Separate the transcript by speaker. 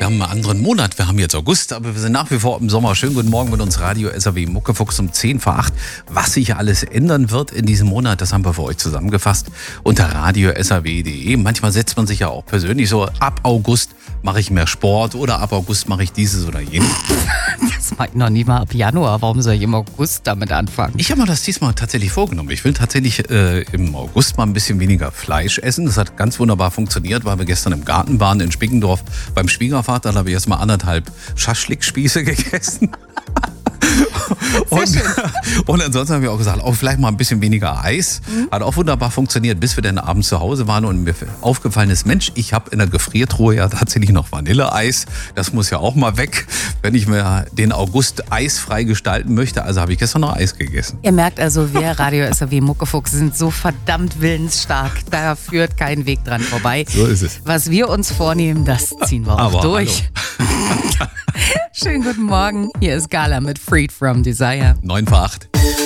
Speaker 1: Wir haben einen anderen Monat, wir haben jetzt August, aber wir sind nach wie vor im Sommer. Schönen guten Morgen mit uns Radio SAW Muckefuchs um 10 vor 8. Was sich alles ändern wird in diesem Monat, das haben wir für euch zusammengefasst unter radiosaw.de. Manchmal setzt man sich ja auch persönlich so, ab August mache ich mehr Sport oder ab August mache ich dieses oder jenes.
Speaker 2: Das mache ich noch nie mal ab Januar. Warum soll ich im August damit anfangen?
Speaker 1: Ich habe mir das diesmal tatsächlich vorgenommen. Ich will tatsächlich im August mal ein bisschen weniger Fleisch essen. Das hat ganz wunderbar funktioniert, weil wir gestern im Garten waren in Spickendorf beim Schwiegervater. Da habe ich erst mal 1,5 Schaschlikspieße gegessen. Und ansonsten habe ich auch gesagt, auch vielleicht mal ein bisschen weniger Eis. Hat auch wunderbar funktioniert, bis wir dann abends zu Hause waren und mir aufgefallen ist, Mensch, ich habe in der Gefriertruhe ja tatsächlich noch Vanilleeis. Das muss ja auch mal weg, wenn ich mir den August eisfrei gestalten möchte. Also habe ich gestern noch Eis gegessen.
Speaker 2: Ihr merkt also, wir Radio SAW Muckefuchs sind so verdammt willensstark. Da führt kein Weg dran vorbei.
Speaker 1: So ist es.
Speaker 2: Was wir uns vornehmen, das ziehen wir auch durch. Schönen guten Morgen. Hier ist Gala mit Freed from Desire.
Speaker 1: 9 vor 8.